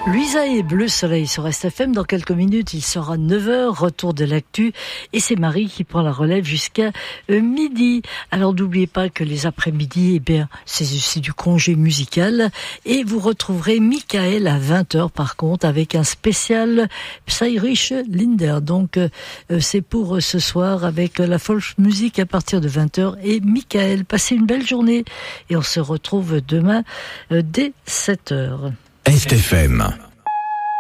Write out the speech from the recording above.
Luisa et Bleu Soleil sur SFM. Dans quelques minutes, il sera 9h, retour de l'actu. Et c'est Marie qui prend la relève jusqu'à midi. Alors n'oubliez pas que les après-midi, eh bien, c'est du congé musical. Et vous retrouverez Michael à 20h par contre avec un spécial Psyrich Linder. Donc c'est pour ce soir avec la folk music à partir de 20h. Et Michael, passez une belle journée. Et on se retrouve demain dès 7h. SFM.